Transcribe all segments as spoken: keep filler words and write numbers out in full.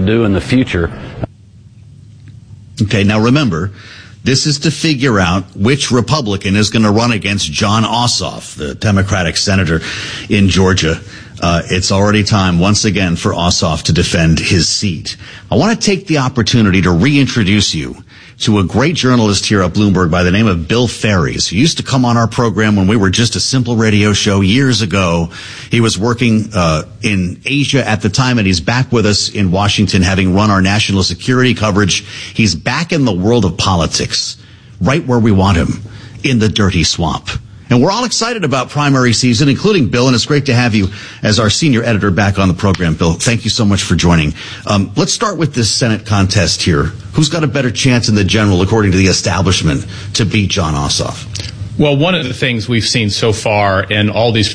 do in the future. Okay, now remember, this is to figure out which Republican is going to run against Jon Ossoff, the Democratic senator in Georgia. Uh, it's already time, once again, for Ossoff to defend his seat. I want to take the opportunity to reintroduce you to a great journalist here at Bloomberg by the name of Bill Ferries, who used to come on our program when we were just a simple radio show years ago. He was working uh in Asia at the time, and he's back with us in Washington, having run our national security coverage. He's back in the world of politics, right where we want him, in the dirty swamp. And we're all excited about primary season, including Bill, and it's great to have you as our senior editor back on the program. Bill, thank you so much for joining. Um, let's start with this Senate contest here. Who's got a better chance in the general, according to the establishment, to beat Jon Ossoff? Well, one of the things we've seen so far in all these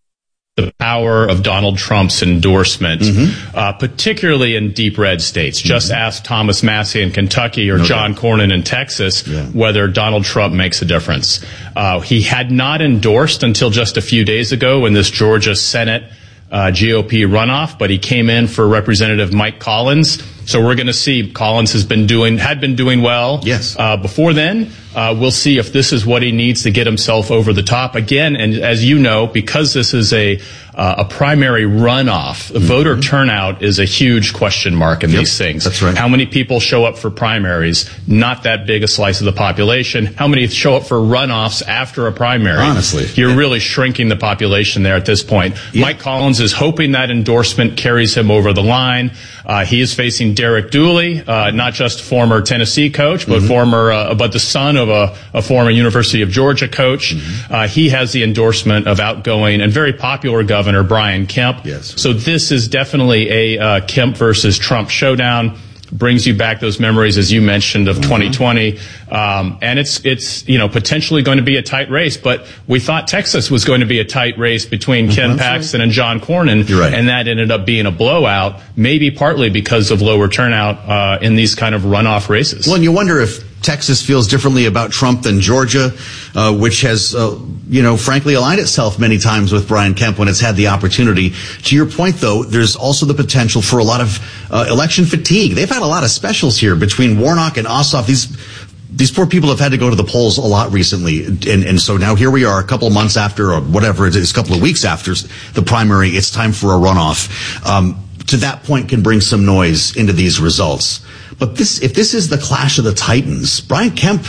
the power of Donald Trump's endorsement, mm-hmm. uh, particularly in deep red states. Mm-hmm. Just ask Thomas Massie in Kentucky or no John doubt. Cornyn in Texas yeah. whether Donald Trump makes a difference. Uh, he had not endorsed until just a few days ago in this Georgia Senate uh, G O P runoff, but he came in for Representative Mike Collins. So we're going to see. Collins has been doing, had been doing well. Yes. Uh, before then, uh, we'll see if this is what he needs to get himself over the top again. And as you know, because this is a uh, a primary runoff, mm-hmm. voter turnout is a huge question mark in yep, these things. That's right. How many people show up for primaries? Not that big a slice of the population. How many show up for runoffs after a primary? Honestly, you're yeah. really shrinking the population there at this point. Yeah. Mike Collins is hoping that endorsement carries him over the line. Uh, he is facing Derek Dooley, uh, not just former Tennessee coach, but mm-hmm. former, uh, but the son of a, a former University of Georgia coach. Mm-hmm. Uh, he has the endorsement of outgoing and very popular Governor Brian Kemp. Yes. So this is definitely a uh, Kemp versus Trump showdown. Brings you back those memories, as you mentioned, of mm-hmm. twenty twenty. Um, and it's, it's, you know, potentially going to be a tight race, but we thought Texas was going to be a tight race between mm-hmm. Ken Paxton and John Cornyn. You're right. And that ended up being a blowout, maybe partly because of lower turnout, uh, in these kind of runoff races. Well, and you wonder if Texas feels differently about Trump than Georgia, uh, which has, uh, you know, frankly aligned itself many times with Brian Kemp when it's had the opportunity. To your point, though, there's also the potential for a lot of uh, election fatigue. They've had a lot of specials here between Warnock and Ossoff. These these poor people have had to go to the polls a lot recently, and, and so now here we are, a couple of months after, or whatever it is, a couple of weeks after the primary. It's time for a runoff. Um, to that point, can bring some noise into these results. But this, if this is the clash of the Titans, Brian Kemp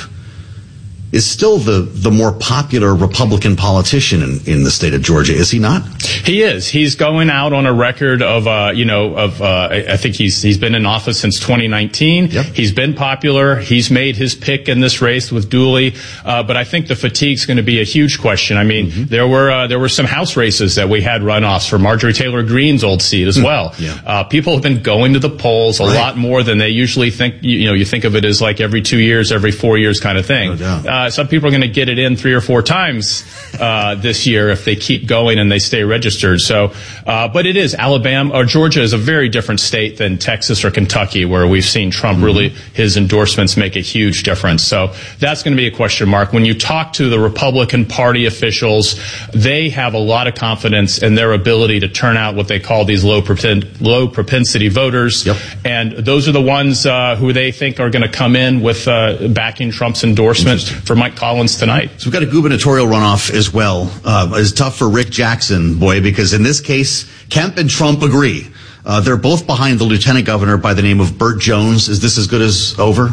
is still the, the more popular Republican politician in, in the state of Georgia, is he not? He is. He's going out on a record of, uh, you know, of, uh, I think he's, he's been in office since twenty nineteen. Yep. He's been popular. He's made his pick in this race with Dooley. Uh, but I think the fatigue's going to be a huge question. I mean, mm-hmm. there were, uh, there were some House races that we had runoffs for Marjorie Taylor Greene's old seat as well. Yeah. Uh, people have been going to the polls a right. lot more than they usually think. You, you know, you think of it as like every two years, every four years kind of thing. No doubt. Uh, some people are going to get it in three or four times uh, this year if they keep going and they stay registered. So, uh, but it is Alabama or Georgia is a very different state than Texas or Kentucky, where we've seen Trump mm-hmm. really his endorsements make a huge difference. So that's going to be a question mark. When you talk to the Republican Party officials, they have a lot of confidence in their ability to turn out what they call these low propen- low propensity voters, yep. and those are the ones uh, who they think are going to come in with uh, backing Trump's endorsement for Mike Collins tonight. So we've got a gubernatorial runoff as well. Uh, it's tough for Rick Jackson, boy, because in this case, Kemp and Trump agree. Uh, they're both behind the lieutenant governor by the name of Burt Jones. Is this as good as over?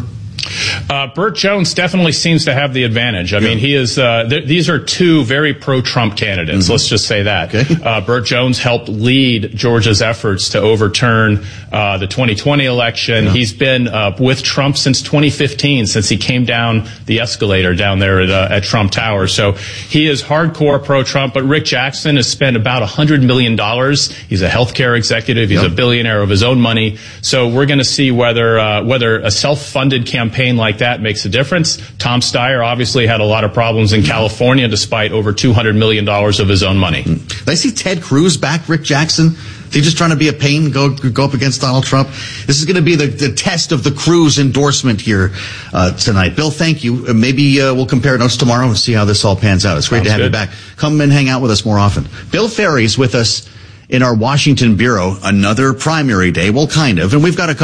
Uh, Burt Jones definitely seems to have the advantage. I yeah. mean, he is, uh, th- these are two very pro-Trump candidates. Mm-hmm. Let's just say that. Okay. Uh, Burt Jones helped lead Georgia's efforts to overturn, uh, the twenty twenty election. Yeah. He's been, uh, with Trump since twenty fifteen, since he came down the escalator down there at, uh, at Trump Tower. So he is hardcore pro-Trump, but Rick Jackson has spent about one hundred million dollars. He's a healthcare executive. He's yep. a billionaire of his own money. So we're going to see whether, uh, whether a self-funded campaign like that makes a difference. Tom Steyer obviously had a lot of problems in California despite over two hundred million dollars of his own money. Did I see Ted Cruz back Rick Jackson? Is he just trying to be a pain, go go up against Donald Trump? This is going to be the, the test of the Cruz endorsement here uh, tonight. Bill, thank you. Uh, maybe uh, we'll compare notes tomorrow and see how this all pans out. It's great Sounds to have good. you back. Come and hang out with us more often. Bill Ferries with us in our Washington bureau. Another primary day. Well, kind of. And we've got a